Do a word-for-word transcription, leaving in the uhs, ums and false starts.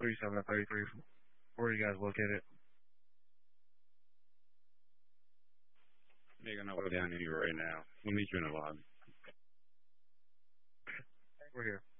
thirty-seven and thirty-three. Where are you guys located? Nigga, I'm down here right now. We'll meet you in the lobby. We're here.